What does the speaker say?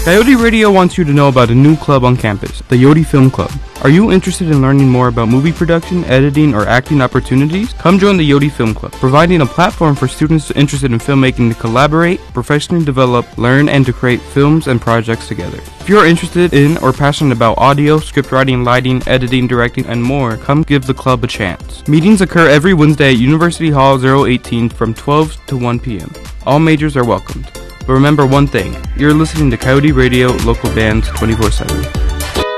Coyote Radio wants you to know about a new club on campus, the Yodi Film Club. Are you interested in learning more about movie production, editing, or acting opportunities? Come join the Yodi Film Club, providing a platform for students interested in filmmaking to collaborate, professionally develop, learn, and to create films and projects together. If you're interested in or passionate about audio, script writing, lighting, editing, directing, and more, come give the club a chance. Meetings occur every Wednesday at University Hall 018 from 12 to 1 p.m. All majors are welcomed. But remember one thing, you're listening to Coyote Radio, local bands 24/7.